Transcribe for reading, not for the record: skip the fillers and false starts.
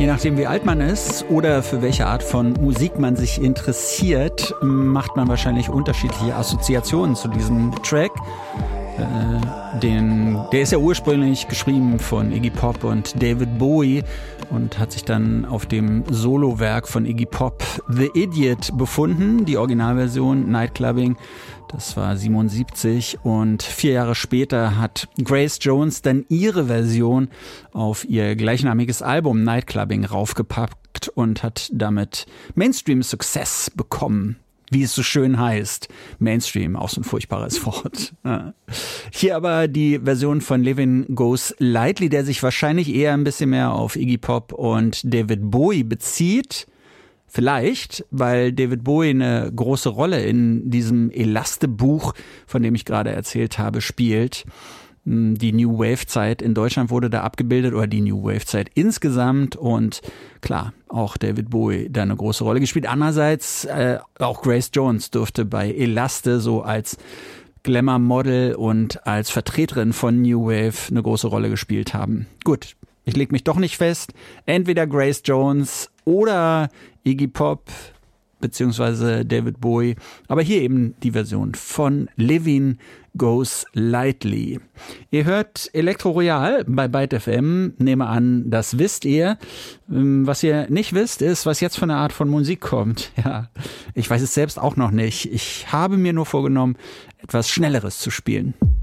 Je nachdem, wie alt man ist oder für welche Art von Musik man sich interessiert, macht man wahrscheinlich unterschiedliche Assoziationen zu diesem Track. Der ist ja ursprünglich geschrieben von Iggy Pop und David Bowie und hat sich dann auf dem Solowerk von Iggy Pop The Idiot befunden, die Originalversion Nightclubbing. Das war 77 und 4 Jahre später hat Grace Jones dann ihre Version auf ihr gleichnamiges Album Nightclubbing raufgepackt und hat damit Mainstream-Success bekommen. Wie es so schön heißt. Mainstream, auch so ein furchtbares Wort. Hier aber die Version von Livin' Goes Lightly, der sich wahrscheinlich eher ein bisschen mehr auf Iggy Pop und David Bowie bezieht. Vielleicht, weil David Bowie eine große Rolle in diesem Elaste-Buch, von dem ich gerade erzählt habe, spielt. Die New Wave-Zeit in Deutschland wurde da abgebildet, oder die New Wave-Zeit insgesamt, und klar, auch David Bowie da eine große Rolle gespielt. Andererseits auch Grace Jones durfte bei Elaste so als Glamour-Model und als Vertreterin von New Wave eine große Rolle gespielt haben. Gut, ich leg mich doch nicht fest. Entweder Grace Jones oder Iggy Pop beziehungsweise David Bowie. Aber hier eben die Version von Livin' Goes Lightly. Ihr hört Elektro Royal bei Byte FM. Nehme an, das wisst ihr. Was ihr nicht wisst, ist, was jetzt für eine Art von Musik kommt. Ja, ich weiß es selbst auch noch nicht. Ich habe mir nur vorgenommen, etwas Schnelleres zu spielen.